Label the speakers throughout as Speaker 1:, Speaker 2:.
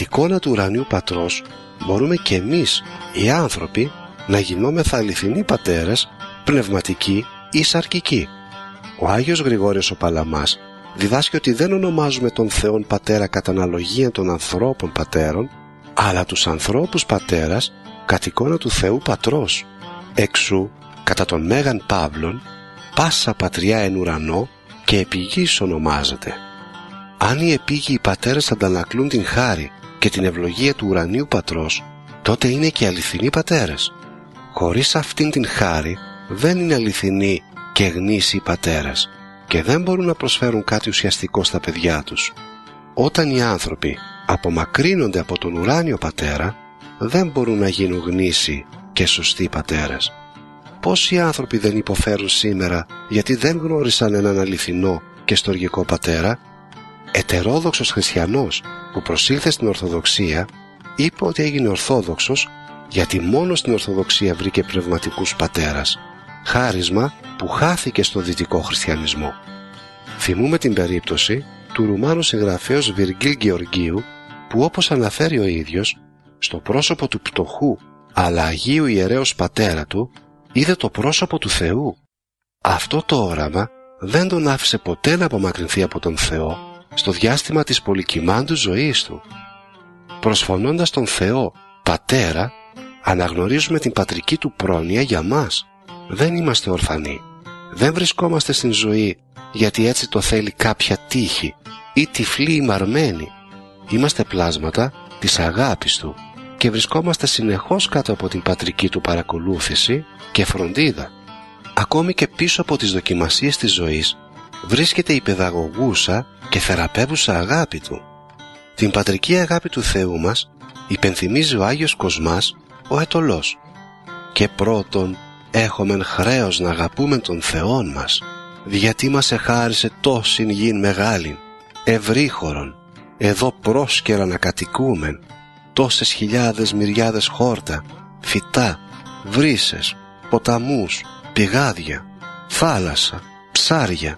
Speaker 1: την εικόνα του ουρανίου πατρός μπορούμε και εμείς οι άνθρωποι να γινόμεθα αληθινοί πατέρες, πνευματικοί ή σαρκικοί. Ο Άγιος Γρηγόριος ο Παλαμάς διδάσκει ότι δεν ονομάζουμε τον Θεόν Πατέρα κατά αναλογία των ανθρώπων πατέρων, αλλά τους ανθρώπους πατέρας κατ' εικόνα του Θεού Πατρός. Εξού, κατά τον Μέγαν Παύλον, πάσα πατριά εν ουρανό και επί γης ονομάζεται. Αν οι επίγειοι πατέρες αντανακλούν την χάρη και την ευλογία του ουρανίου πατρός, τότε είναι και αληθινοί πατέρες. Χωρίς αυτήν την χάρη δεν είναι αληθινοί και γνήσιοι πατέρες και δεν μπορούν να προσφέρουν κάτι ουσιαστικό στα παιδιά τους. Όταν οι άνθρωποι απομακρύνονται από τον ουράνιο πατέρα, δεν μπορούν να γίνουν γνήσιοι και σωστοί πατέρες. Πόσοι άνθρωποι δεν υποφέρουν σήμερα γιατί δεν γνώρισαν έναν αληθινό και στοργικό πατέρα? Ετερόδοξος χριστιανός που προσήλθε στην Ορθοδοξία είπε ότι έγινε Ορθόδοξος γιατί μόνο στην Ορθοδοξία βρήκε πνευματικούς πατέρας, χάρισμα που χάθηκε στο δυτικό χριστιανισμό. Θυμούμε την περίπτωση του Ρουμάνου συγγραφέως Βιργίλ Γεωργίου που, όπως αναφέρει ο ίδιος, στο πρόσωπο του πτωχού αλλά Αγίου Ιερέως πατέρα του είδε το πρόσωπο του Θεού. Αυτό το όραμα δεν τον άφησε ποτέ να απομακρυνθεί από τον Θεό στο διάστημα της πολυκυμάντου ζωής του. Προσφωνώντας τον Θεό Πατέρα, αναγνωρίζουμε την πατρική του πρόνοια για μας. Δεν είμαστε ορφανοί. Δεν βρισκόμαστε στην ζωή γιατί έτσι το θέλει κάποια τύχη ή τυφλοί ή μαρμένοι. Είμαστε πλάσματα της αγάπης του και βρισκόμαστε συνεχώς κάτω από την πατρική του παρακολούθηση και φροντίδα. Ακόμη και πίσω από τις δοκιμασίες της ζωής βρίσκεται η παιδαγωγούσα και θεραπεύουσα αγάπη του. Την πατρική αγάπη του Θεού μας υπενθυμίζει ο Άγιος Κοσμάς ο Αιτωλός. «Και πρώτον έχομεν χρέος να αγαπούμε τον Θεόν μας, γιατί μας εχάρισε τόσην γην μεγάλην, ευρύχωρον, εδώ πρόσκαιρα να κατοικούμεν, τόσες χιλιάδες μυριάδες χόρτα, φυτά, βρύσες, ποταμούς, πηγάδια, θάλασσα, ψάρια,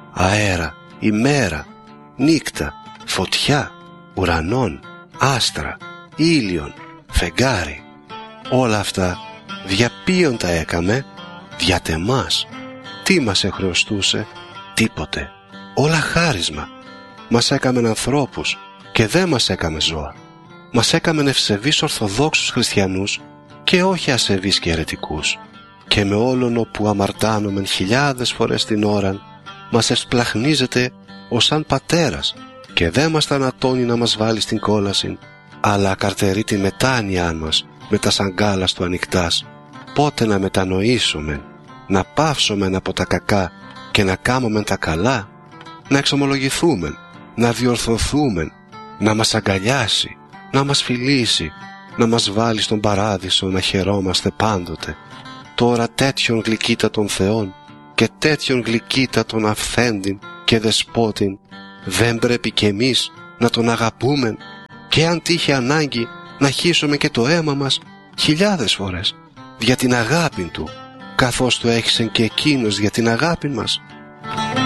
Speaker 1: αέρα, ημέρα, νύκτα, φωτιά, ουρανών, άστρα, ήλιον, φεγγάρι. Όλα αυτά δια ποιον τα έκαμε? Δια τεμάς. Τι μας εχρεωστούσε? Τίποτε. Όλα χάρισμα. Μας έκαμεν ανθρώπους και δεν μας έκαμε ζώα. Μας έκαμεν ευσεβείς ορθοδόξους χριστιανούς και όχι ασεβείς και αιρετικούς. Και με όλον όπου αμαρτάνομεν χιλιάδες φορές την ώραν, μας ευσπλαχνίζεται ως σαν πατέρας και δεν μας θανατώνει να μας βάλει στην κόλαση, αλλά ακαρτερεί τη μετάνοιά μας με τα σαγκάλας του ανοιχτάς. Πότε να μετανοήσουμε, να πάυσομεν από τα κακά και να κάμομεν τα καλά, να εξομολογηθούμε, να διορθωθούμε, να μας αγκαλιάσει, να μας φιλήσει, να μας βάλει στον παράδεισο να χαιρόμαστε πάντοτε. Τώρα τέτοιον γλυκύτατον Θεόν και τέτοιον γλυκύτατον αυθέντην και δεσπότην δεν πρέπει κι εμείς να τον αγαπούμε και αν τύχει ανάγκη να χύσουμε και το αίμα μας χιλιάδες φορές για την αγάπη του, καθώς το έχησεν και εκείνος για την αγάπη μας?